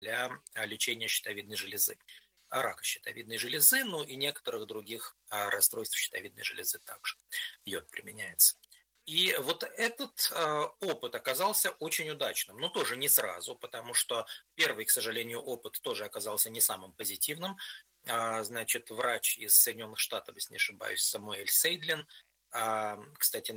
для лечения щитовидной железы, рака щитовидной железы, ну и некоторых других расстройств щитовидной железы также йод применяется. И вот этот опыт оказался очень удачным, но тоже не сразу, потому что первый, к сожалению, опыт тоже оказался не самым позитивным. Значит, врач из Соединенных Штатов, если не ошибаюсь, Самуэль Сейдлин, кстати,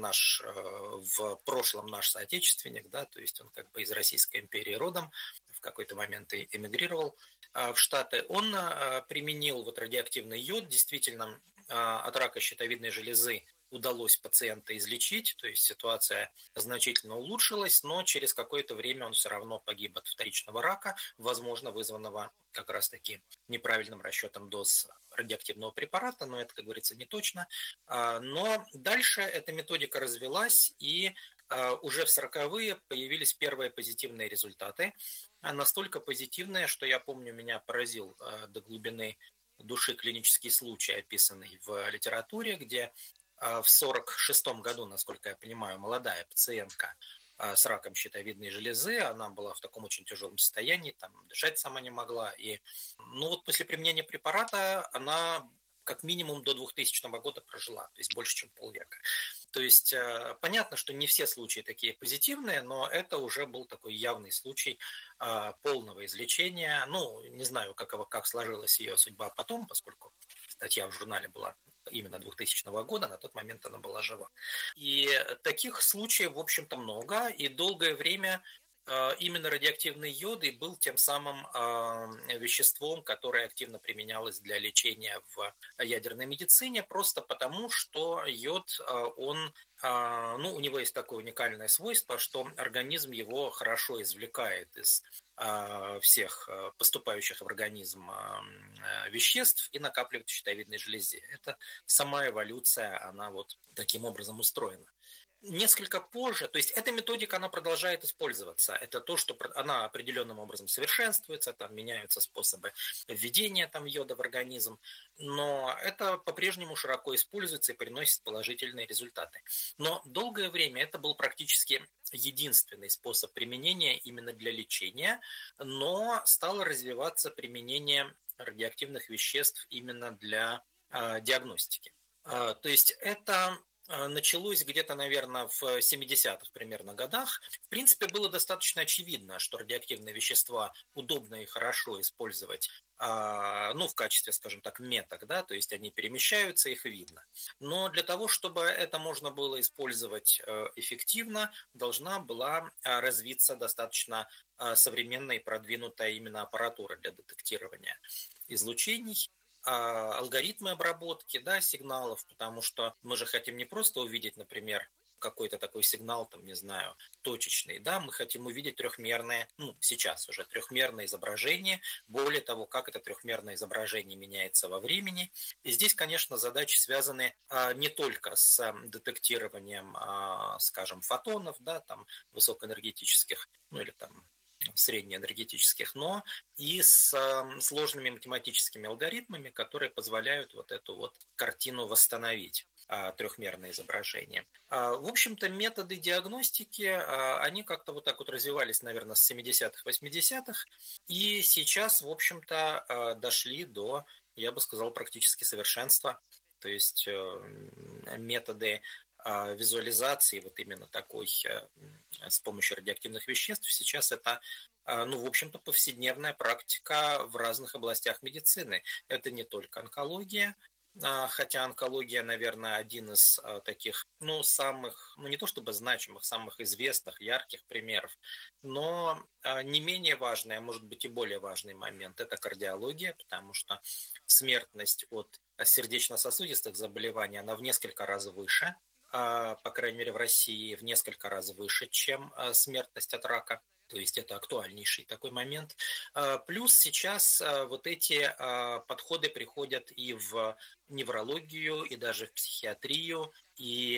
в прошлом наш соотечественник, да, то есть он как бы из Российской империи родом, в какой-то момент и эмигрировал в Штаты, он применил вот радиоактивный йод, действительно от рака щитовидной железы удалось пациента излечить, то есть ситуация значительно улучшилась, но через какое-то время он все равно погиб от вторичного рака, возможно, вызванного как раз-таки неправильным расчетом доз радиоактивного препарата, но это, как говорится, не точно. Но дальше эта методика развилась, и уже в 40-е появились первые позитивные результаты, настолько позитивные, что я помню, меня поразил до глубины души клинический случай, описанный в литературе, где в 1946 году, насколько я понимаю, молодая пациентка с раком щитовидной железы, она была в таком очень тяжелом состоянии, там дышать сама не могла, и ну вот после применения препарата она как минимум до 2000 года прожила, то есть больше, чем полвека. То есть понятно, что не все случаи такие позитивные, но это уже был такой явный случай полного излечения. Ну, не знаю, как сложилась ее судьба потом, поскольку статья в журнале была именно 2000 года, на тот момент она была жива. И таких случаев, в общем-то, много, и долгое время именно радиоактивный йод и был тем самым веществом, которое активно применялось для лечения в ядерной медицине, просто потому, что йод, у него есть такое уникальное свойство, что организм его хорошо извлекает из всех поступающих в организм веществ и накапливает в щитовидной железе. Это сама эволюция, она вот таким образом устроена. Несколько позже, то есть эта методика, она продолжает использоваться. Это то, что она определенным образом совершенствуется, там меняются способы введения там, йода в организм, но это по-прежнему широко используется и приносит положительные результаты. Но долгое время это был практически единственный способ применения именно для лечения, но стало развиваться применение радиоактивных веществ именно для диагностики. То есть это началось где-то, наверное, в 70-х примерно годах. В принципе, было достаточно очевидно, что радиоактивные вещества удобно и хорошо использовать, в качестве, скажем так, меток, да, то есть они перемещаются, их видно. Но для того, чтобы это можно было использовать эффективно, должна была развиться достаточно современная и продвинутая именно аппаратура для детектирования излучений, алгоритмы обработки, да, сигналов, потому что мы же хотим не просто увидеть, например, какой-то такой сигнал, там, не знаю, точечный, да, мы хотим увидеть трехмерное, сейчас уже трехмерное изображение, более того, как это трехмерное изображение меняется во времени. И здесь, конечно, задачи связаны не только с детектированием, скажем, фотонов, да, там, высокоэнергетических, или там среднеэнергетических, но и с сложными математическими алгоритмами, которые позволяют вот эту вот картину восстановить, трехмерное изображение. В общем-то, методы диагностики, они как-то вот так вот развивались, наверное, с 70-х, 80-х, и сейчас, в общем-то, дошли до, я бы сказал, практически совершенства. То есть методы визуализации вот именно такой с помощью радиоактивных веществ сейчас это в общем-то, повседневная практика в разных областях медицины. Это не только онкология, хотя онкология, наверное, один из таких, самых, не то чтобы значимых, самых известных, ярких примеров, но не менее важный, а может быть и более важный момент – это кардиология, потому что смертность от сердечно-сосудистых заболеваний, она в несколько раз выше, по крайней мере в России, в несколько раз выше, чем смертность от рака. То есть это актуальнейший такой момент. Плюс сейчас вот эти подходы приходят и в неврологию, и даже в психиатрию, и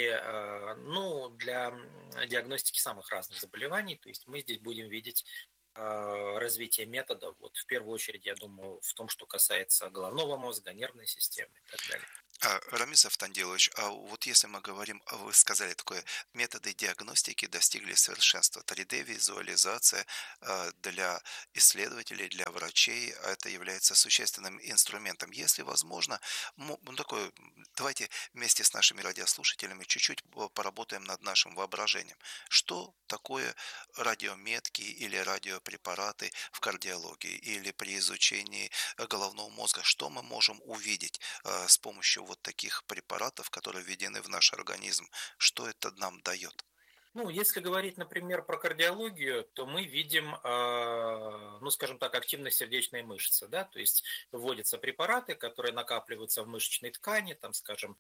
для диагностики самых разных заболеваний. То есть мы здесь будем видеть развитие методов, вот в первую очередь, я думаю, в том, что касается головного мозга, нервной системы и так далее. Рамис Автандилович, а вот если мы говорим, вы сказали такое, методы диагностики достигли совершенства. 3D-визуализация для исследователей, для врачей, это является существенным инструментом. Если возможно, ну, такое, давайте вместе с нашими радиослушателями чуть-чуть поработаем над нашим воображением. Что такое радиометки или радиопрепараты в кардиологии или при изучении головного мозга? Что мы можем увидеть с помощью вот таких препаратов, которые введены в наш организм? Что это нам дает? Ну, если говорить, например, про кардиологию, то мы видим, ну, скажем так, активность сердечной мышцы, да, то есть вводятся препараты, которые накапливаются в мышечной ткани, там, скажем,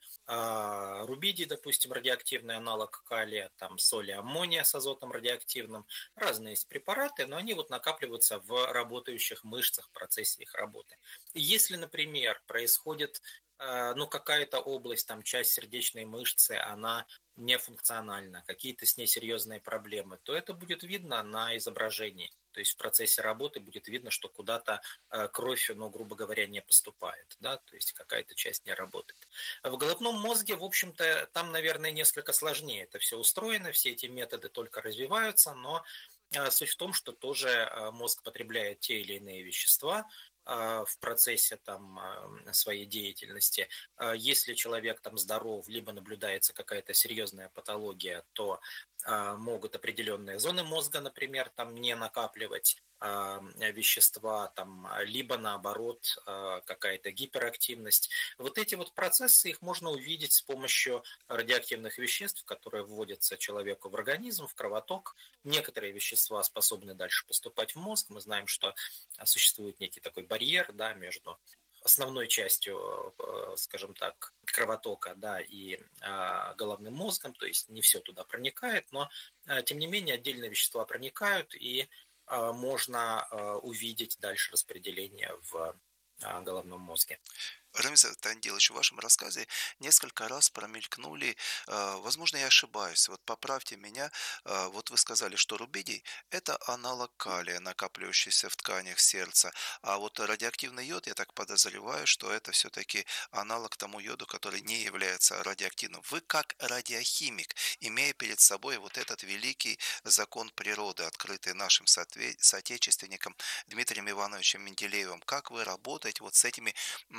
рубидий, допустим, радиоактивный аналог калия, там, соли аммония с азотом радиоактивным, разные есть препараты, но они вот накапливаются в работающих мышцах в процессе их работы. И если, например, происходит ну, какая-то область, там, часть сердечной мышцы, она нефункциональна, какие-то с ней серьезные проблемы, то это будет видно на изображении. То есть в процессе работы будет видно, что куда-то кровь, ну, грубо говоря, не поступает, да, то есть какая-то часть не работает. А в головном мозге, в общем-то, там, наверное, несколько сложнее это все устроено, все эти методы только развиваются, но суть в том, что тоже мозг потребляет те или иные вещества в процессе там, своей деятельности. Если человек там здоров, либо наблюдается какая-то серьезная патология, то могут определенные зоны мозга, например, там не накапливать вещества, там, либо наоборот какая-то гиперактивность. Вот эти вот процессы, их можно увидеть с помощью радиоактивных веществ, которые вводятся человеку в организм, в кровоток. Некоторые вещества способны дальше поступать в мозг. Мы знаем, что существует некий такой барьер, да, между основной частью, скажем так, кровотока, да, и головным мозгом, то есть не все туда проникает, но тем не менее отдельные вещества проникают, и можно увидеть дальше распределение в головном мозге. Рамис Тандилович, в вашем рассказе несколько раз промелькнули, возможно, я ошибаюсь, вот поправьте меня, вот вы сказали, что рубидий – это аналог калия, накапливающийся в тканях сердца, а вот радиоактивный йод, я так подозреваю, что это все-таки аналог тому йоду, который не является радиоактивным. Вы как радиохимик, имея перед собой вот этот великий закон природы, открытый нашим соотечественником Дмитрием Ивановичем Менделеевым, как вы работаете вот с этими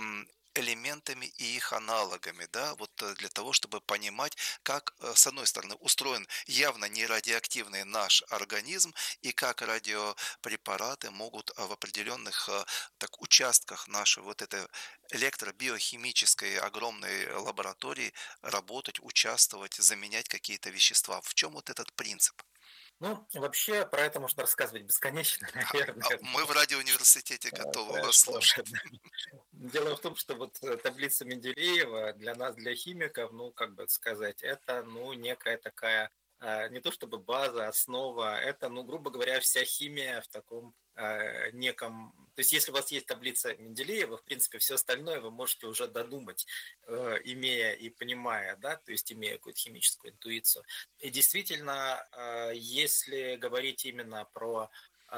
элементами и их аналогами, да, вот для того, чтобы понимать, как, с одной стороны, устроен явно не радиоактивный наш организм и как радиопрепараты могут в определенных так, участках нашей вот этой электробиохимической огромной лаборатории работать, участвовать, заменять какие-то вещества. В чем вот этот принцип? Ну, вообще, про это можно рассказывать бесконечно, наверное. Мы в радиоуниверситете готовы Про вас что же, слушать. да. Дело в том, что вот таблица Менделеева для нас, для химиков, ну, как бы сказать, это, ну, некая такая, не то чтобы база, основа, это, ну, грубо говоря, вся химия в таком неком... То есть, если у вас есть таблица Менделеева, в принципе, все остальное вы можете уже додумать, имея и понимая, да, то есть, имея какую-то химическую интуицию. И действительно, если говорить именно про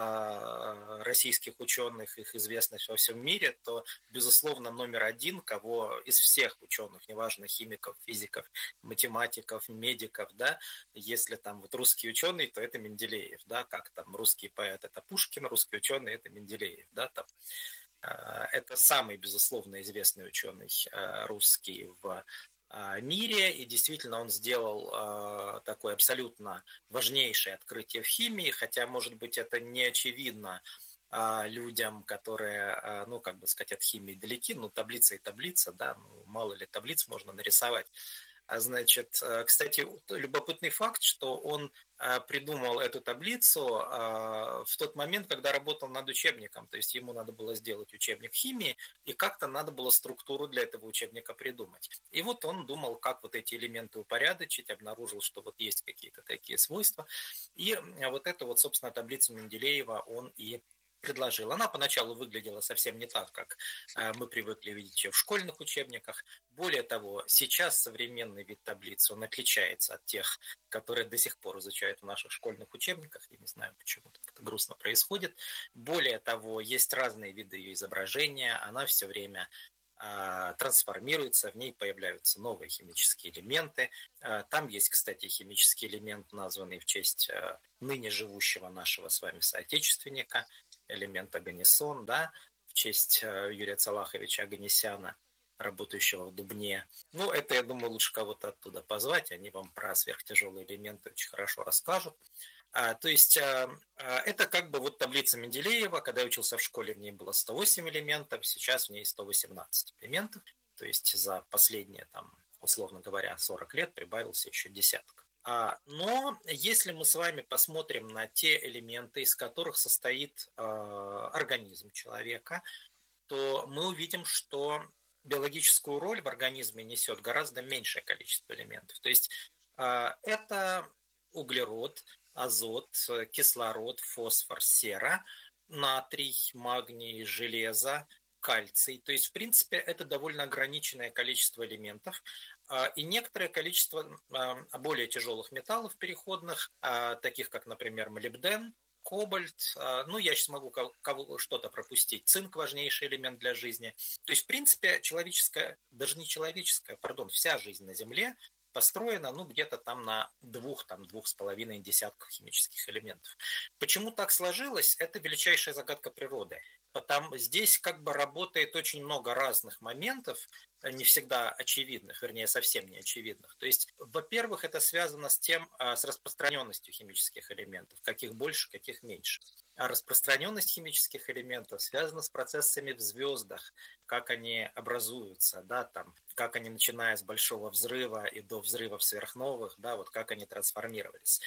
российских ученых, их известность во всем мире, то, безусловно, номер один, кого из всех ученых, неважно, химиков, физиков, математиков, медиков, да, если там вот русский ученый, то это Менделеев, да, как там русский поэт это Пушкин, русский ученый это Менделеев, да, там. Это самый, безусловно, известный ученый русский в мире, и действительно он сделал такое абсолютно важнейшее открытие в химии, хотя, может быть, это не очевидно людям, которые, ну, как бы сказать, от химии далеки, ну, таблица и таблица, да, ну, мало ли таблиц можно нарисовать. Значит, кстати, любопытный факт, что он придумал эту таблицу в тот момент, когда работал над учебником. То есть ему надо было сделать учебник химии, и как-то надо было структуру для этого учебника придумать. И вот он думал, как вот эти элементы упорядочить, обнаружил, что вот есть какие-то такие свойства. И вот эту вот, собственно, таблицу Менделеева он и предложил. Она поначалу выглядела совсем не так, как мы привыкли видеть ее в школьных учебниках. Более того, сейчас современный вид таблицы, он отличается от тех, которые до сих пор изучают в наших школьных учебниках. Я не знаю, почему это грустно происходит. Более того, есть разные виды ее изображения. Она все время трансформируется, в ней появляются новые химические элементы. Там есть, кстати, химический элемент, названный в честь ныне живущего нашего с вами соотечественника, элемент аганисон, да, в честь Юрия Цалаховича Аганесяна, работающего в Дубне. Ну, это, я думаю, лучше кого-то оттуда позвать, они вам про сверхтяжелые элементы очень хорошо расскажут. То есть это как бы вот таблица Менделеева, когда я учился в школе, в ней было 108 элементов, сейчас в ней 118 элементов, то есть за последние, там, условно говоря, 40 лет прибавился еще десяток. Но если мы с вами посмотрим на те элементы, из которых состоит организм человека, то мы увидим, что биологическую роль в организме несет гораздо меньшее количество элементов. То есть это углерод, азот, кислород, фосфор, сера, натрий, магний, железо, кальций. То есть, в принципе, это довольно ограниченное количество элементов. И некоторое количество более тяжелых металлов переходных, таких как, например, молибден, кобальт, ну, я сейчас могу что-то пропустить. Цинк – важнейший элемент для жизни. То есть, в принципе, даже не человеческая, пардон, вся жизнь на Земле построена, ну, где-то там на 2-2,5 десятках химических элементов. Почему так сложилось? Это величайшая загадка природы. Здесь как бы работает очень много разных моментов, не всегда очевидных, вернее, совсем не очевидных. То есть, во-первых, это связано с распространенностью химических элементов, каких больше, каких меньше. А распространенность химических элементов связана с процессами в звездах, как они образуются, да, там, как они, начиная с большого взрыва и до взрывов сверхновых, да, вот как они трансформировались.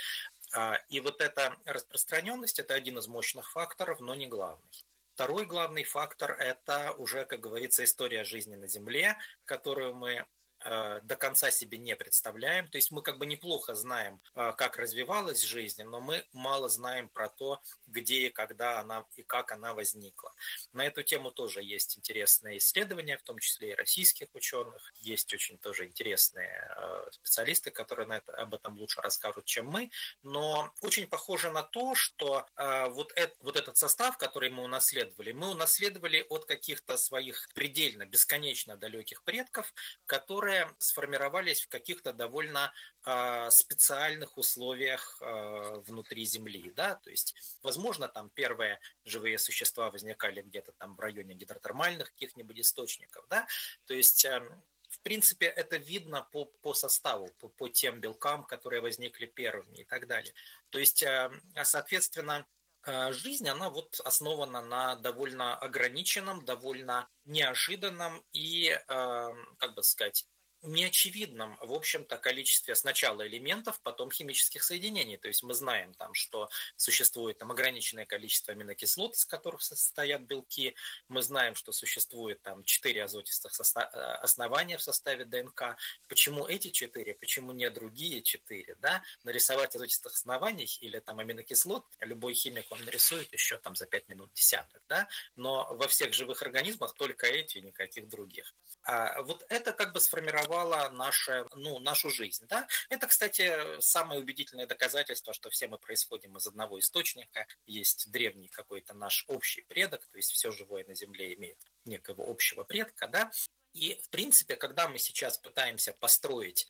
И вот эта распространенность – это один из мощных факторов, но не главный. Второй главный фактор – это уже, как говорится, история жизни на Земле, которую мы до конца себе не представляем. То есть мы как бы неплохо знаем, как развивалась жизнь, но мы мало знаем про то, где и когда она и как она возникла. На эту тему тоже есть интересные исследования, в том числе и российских ученых. Есть очень тоже интересные специалисты, которые об этом лучше расскажут, чем мы. Но очень похоже на то, что вот этот состав, который мы унаследовали от каких-то своих предельно, бесконечно далеких предков, которые сформировались в каких-то довольно специальных условиях внутри Земли, да, то есть, возможно, там первые живые существа возникали где-то там в районе гидротермальных каких-нибудь источников, да, то есть в принципе, это видно по составу, по тем белкам, которые возникли первыми и так далее. То есть, соответственно, жизнь, она вот основана на довольно ограниченном, довольно неожиданном и, как бы сказать, неочевидном, в общем-то, количестве сначала элементов, потом химических соединений. То есть мы знаем, там, что существует там, ограниченное количество аминокислот, из которых состоят белки. Мы знаем, что существует там 4 азотистых основания в составе ДНК. Почему эти 4, почему не другие 4? Да? Нарисовать азотистых оснований или там аминокислот любой химик он нарисует еще там за 5 минут десяток. Да? Но во всех живых организмах только эти, никаких других. Вот это как бы сформировало нашу жизнь. Да? Это, кстати, самое убедительное доказательство, что все мы происходим из одного источника. Есть древний какой-то наш общий предок, то есть все живое на Земле имеет некого общего предка. Да? И, в принципе, когда мы сейчас пытаемся построить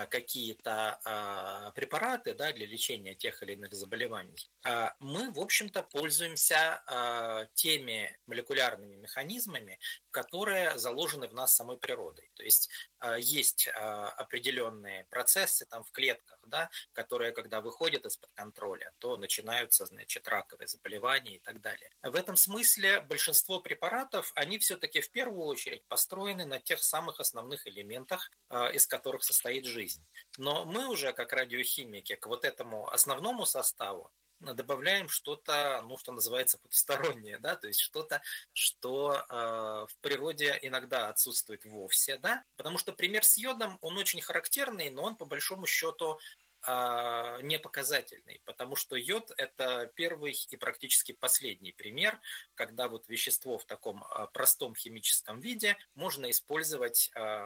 какие-то препараты, да, для лечения тех или иных заболеваний, мы, в общем-то, пользуемся теми молекулярными механизмами, которые заложены в нас самой природой. То есть есть определенные процессы там в клетках, да, которые, когда выходят из-под контроля, то начинаются, значит, раковые заболевания и так далее. В этом смысле большинство препаратов, они все-таки в первую очередь построены на тех самых основных элементах, из которых состоит жизнь. Но мы уже, как радиохимики, к вот этому основному составу добавляем что-то, ну, что называется, потустороннее, да, то есть что-то, что в природе иногда отсутствует вовсе, да, потому что пример с йодом, он очень характерный, но он по большому счету не показательный, потому что йод – это первый и практически последний пример, когда вот вещество в таком простом химическом виде можно использовать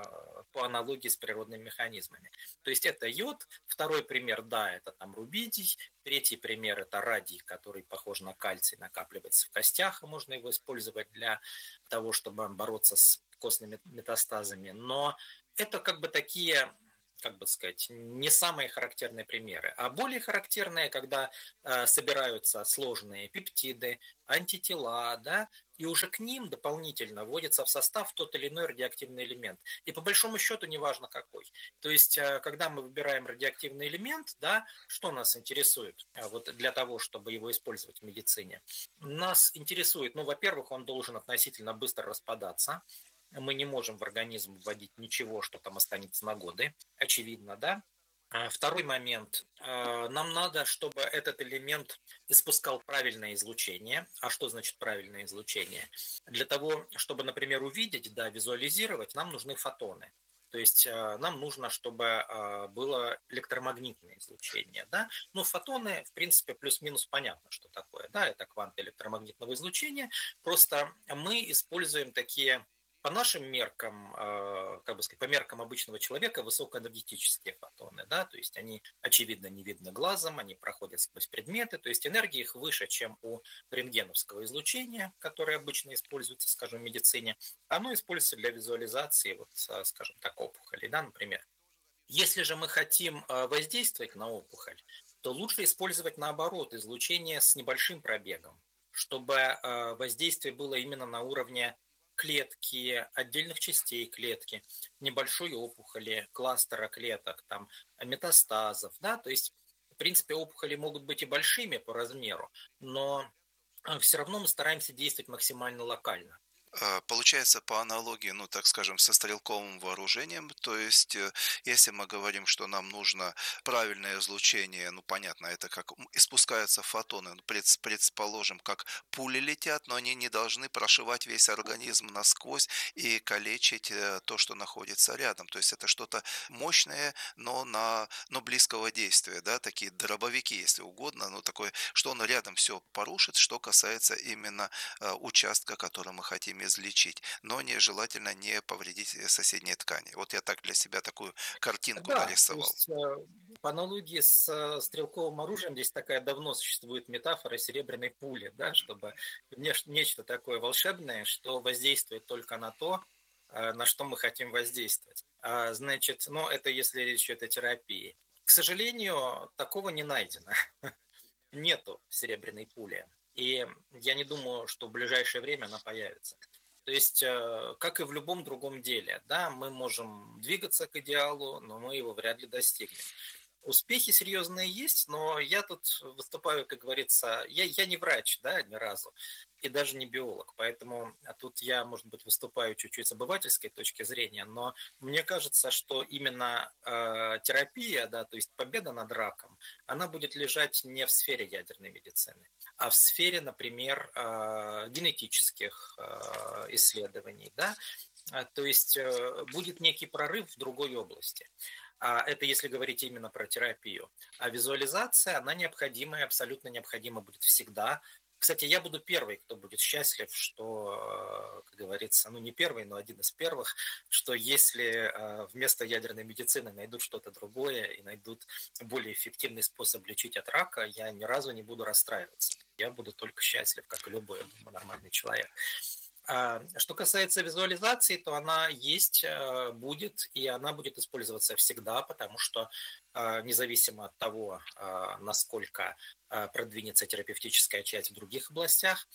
по аналогии с природными механизмами. То есть это йод. Второй пример, да, это там рубидий. Третий пример – это радий, который похож на кальций, накапливается в костях, и можно его использовать для того, чтобы бороться с костными метастазами. Но это как бы такие, как бы сказать, не самые характерные примеры. А более характерные, когда собираются сложные пептиды, антитела, да, и уже к ним дополнительно вводится в состав тот или иной радиоактивный элемент. И по большому счету неважно какой. То есть, когда мы выбираем радиоактивный элемент, да, что нас интересует вот для того, чтобы его использовать в медицине? Нас интересует, ну, во-первых, он должен относительно быстро распадаться. Мы не можем в организм вводить ничего, что там останется на годы, очевидно, да. Второй момент. Нам надо, чтобы этот элемент испускал правильное излучение. А что значит правильное излучение? Для того, чтобы, например, увидеть, да, визуализировать, нам нужны фотоны. То есть нам нужно, чтобы было электромагнитное излучение. Да? Ну, фотоны, в принципе, плюс-минус понятно, что такое. Да? Это кванты электромагнитного излучения. Просто мы используем такие, по нашим меркам, как бы сказать, по меркам обычного человека, высокоэнергетические фотоны, да, то есть они, очевидно, не видно глазом, они проходят сквозь предметы, то есть энергия их выше, чем у рентгеновского излучения, которое обычно используется, скажем, в медицине. Оно используется для визуализации, вот, скажем так, опухолей, да, например. Если же мы хотим воздействовать на опухоль, то лучше использовать, наоборот, излучение с небольшим пробегом, чтобы воздействие было именно на уровне клетки, отдельных частей клетки, небольшой опухоли, кластера клеток, там, метастазов. Да? То есть, в принципе, опухоли могут быть и большими по размеру, но все равно мы стараемся действовать максимально локально. Получается, по аналогии, ну, так скажем, со стрелковым вооружением, то есть, если мы говорим, что нам нужно правильное излучение, ну, понятно, это как испускаются фотоны, ну, предположим, как пули летят, но они не должны прошивать весь организм насквозь и калечить то, что находится рядом. То есть это что-то мощное, но близкого действия, да, такие дробовики, если угодно, ну, такое, что он рядом все порушит, что касается именно участка, который мы хотим излечить, но желательно не повредить соседние ткани. Вот я так для себя такую картинку Да, то нарисовал. есть по аналогии с стрелковым оружием здесь такая давно существует метафора серебряной пули, да, чтобы нечто такое волшебное, что воздействует только на то, на что мы хотим воздействовать. Значит, ну это если речь идет о терапии. К сожалению, такого не найдено. Нету серебряной пули. И я не думаю, что в ближайшее время она появится. То есть, как и в любом другом деле, да, мы можем двигаться к идеалу, но мы его вряд ли достигнем. Успехи серьезные есть, но я тут выступаю, как говорится, я не врач, да, ни разу, и даже не биолог, поэтому тут я, может быть, выступаю чуть-чуть с обывательской точки зрения, но мне кажется, что именно терапия, да, то есть победа над раком, она будет лежать не в сфере ядерной медицины, а в сфере, например, генетических исследований, да, то есть будет некий прорыв в другой области. Это если говорить именно про терапию. А визуализация, она необходима и абсолютно необходима будет всегда. Кстати, я буду первый, кто будет счастлив, что, как говорится, ну не первый, но один из первых, что если вместо ядерной медицины найдут что-то другое и найдут более эффективный способ лечить от рака, я ни разу не буду расстраиваться. Я буду только счастлив, как и любой, я думаю, нормальный человек. Что касается визуализации, то она есть, будет, и она будет использоваться всегда, потому что независимо от того, насколько продвинется терапевтическая часть в других областях,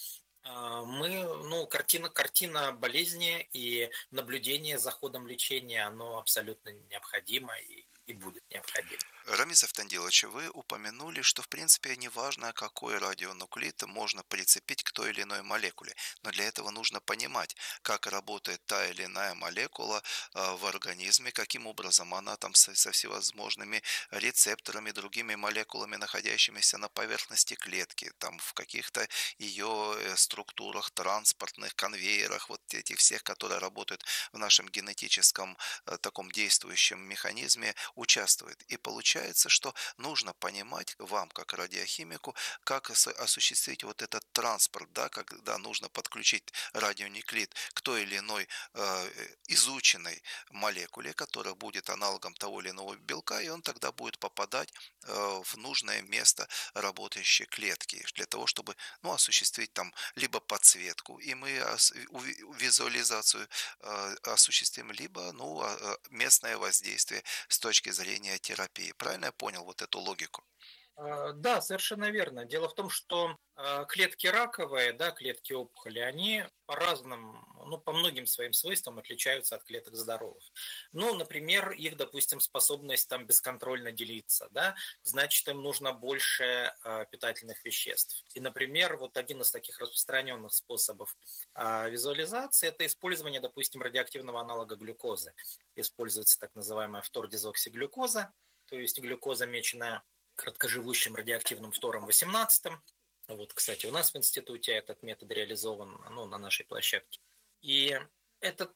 ну, картина болезни и наблюдение за ходом лечения, оно абсолютно необходимо и будет необходимо. Рамис Автандилович, вы упомянули, что в принципе неважно, какой радионуклид можно прицепить к той или иной молекуле, но для этого нужно понимать, как работает та или иная молекула в организме, каким образом она там со всевозможными рецепторами, другими молекулами, находящимися на поверхности клетки, там в каких-то ее структурах, транспортных конвейерах, вот этих всех, которые работают в нашем генетическом таком действующем механизме, участвует. И получается, получается, что нужно понимать вам, как радиохимику, как осуществить вот этот транспорт, да, когда нужно подключить радионуклид к той или иной изученной молекуле, которая будет аналогом того или иного белка, и он тогда будет попадать в нужное место работающей клетки для того, чтобы, ну, осуществить там либо подсветку, и мы визуализацию осуществим, либо, ну, местное воздействие с точки зрения терапии. Правильно я понял вот эту логику? Да, совершенно верно. Дело в том, что клетки раковые, да, клетки опухоли, они по разным, ну, по многим своим свойствам отличаются от клеток здоровых. Ну, например, их, допустим, способность там бесконтрольно делиться, да, значит, им нужно больше питательных веществ. И, например, вот один из таких распространенных способов визуализации – это использование, допустим, радиоактивного аналога глюкозы. Используется так называемая фтордезоксиглюкоза, то есть глюкоза, меченная краткоживущим радиоактивным фтором 18. Вот, кстати, у нас в институте этот метод реализован, ну, на нашей площадке. И этот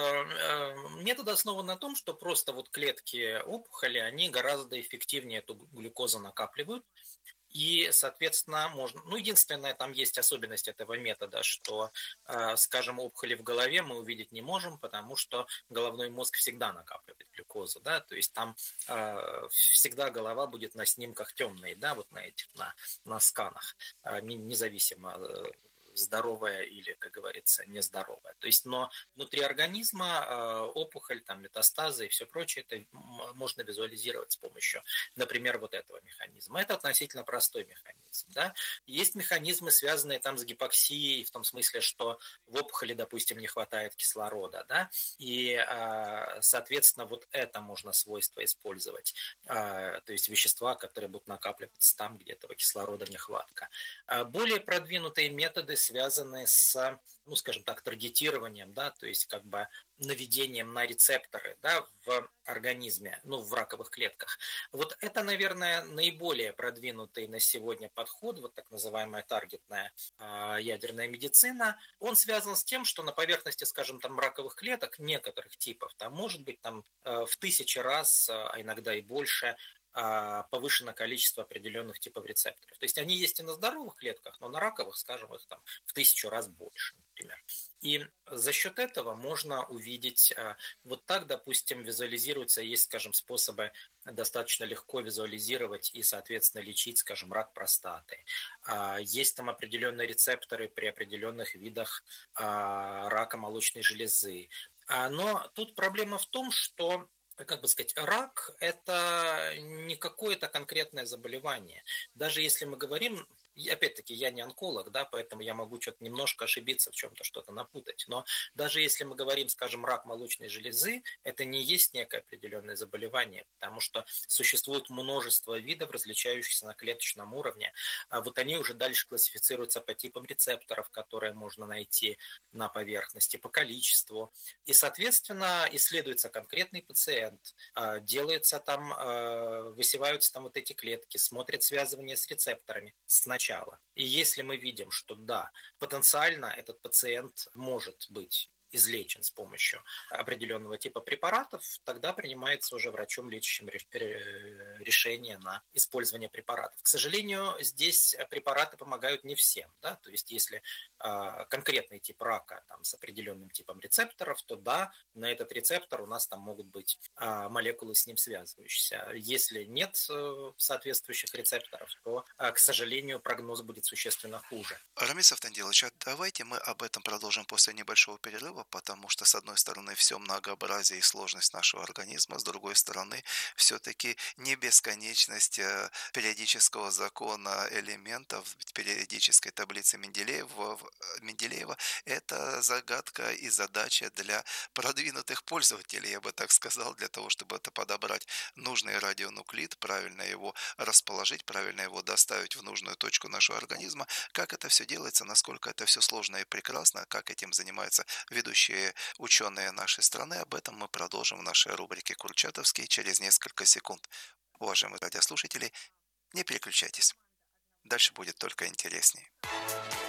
метод основан на том, что просто вот клетки опухоли, они гораздо эффективнее эту глюкозу накапливают, и, соответственно, можно... Ну, единственное, там есть особенность этого метода, что, скажем, опухоли в голове мы увидеть не можем, потому что головной мозг всегда накапливает глюкозу, да, то есть там всегда голова будет на снимках темной, да, вот на этих, на сканах, независимо здоровая или, как говорится, нездоровая. То есть, но внутри организма опухоль, там, метастазы и все прочее, это можно визуализировать с помощью, например, вот этого механизма. Это относительно простой механизм. Да? Есть механизмы, связанные там с гипоксией, в том смысле, что в опухоли, допустим, не хватает кислорода, да, и, соответственно, вот это можно свойство использовать, то есть вещества, которые будут накапливаться там, где этого кислорода нехватка. Более продвинутые методы связаны с, ну, скажем так, таргетированием, да, то есть как бы наведением на рецепторы, да, в организме, ну, в раковых клетках. Вот это, наверное, наиболее продвинутый на сегодня подход, вот так называемая таргетная ядерная медицина. Он связан с тем, что на поверхности, скажем, там раковых клеток некоторых типов, там может быть там в тысячи раз, а иногда и больше, повышено количество определенных типов рецепторов. То есть они есть и на здоровых клетках, но на раковых, скажем, их там в 1000 раз больше, например. И за счет этого можно увидеть, вот так, допустим, визуализируется, есть, скажем, способы достаточно легко визуализировать и, соответственно, лечить, скажем, рак простаты. Есть там определенные рецепторы при определенных видах рака молочной железы. Но тут проблема в том, что, как бы сказать, рак – это не какое-то конкретное заболевание. Даже если мы говорим, и опять-таки, я не онколог, да, поэтому я могу что-то немножко ошибиться в чем-то, что-то напутать. Но даже если мы говорим, скажем, рак молочной железы, это не есть некое определенное заболевание, потому что существует множество видов, различающихся на клеточном уровне. А вот они уже дальше классифицируются по типам рецепторов, которые можно найти на поверхности, по количеству. И, соответственно, исследуется конкретный пациент, делается там, высеваются там вот эти клетки, смотрят связывание с рецепторами сначала. И если мы видим, что да, потенциально этот пациент может быть излечен с помощью определенного типа препаратов, тогда принимается уже врачом лечащим решение на использование препаратов. К сожалению, здесь препараты помогают не всем. Да? То есть если конкретный тип рака там, с определенным типом рецепторов, то да, на этот рецептор у нас там могут быть молекулы с ним связывающиеся. Если нет соответствующих рецепторов, то, к сожалению, прогноз будет существенно хуже. Рамис Автандилович, а давайте мы об этом продолжим после небольшого перерыва, потому что, с одной стороны, все многообразие и сложность нашего организма, с другой стороны, все-таки не бесконечность периодического закона элементов, периодической таблицы Менделеева, это загадка и задача для продвинутых пользователей, я бы так сказал, для того, чтобы это подобрать нужный радионуклид, правильно его расположить, правильно его доставить в нужную точку нашего организма. Как это все делается, насколько это все сложно и прекрасно, как этим занимаются ведущие ученые нашей страны, об этом мы продолжим в нашей рубрике «Курчатовский» через несколько секунд. Уважаемые радиослушатели, не переключайтесь. Дальше будет только интереснее.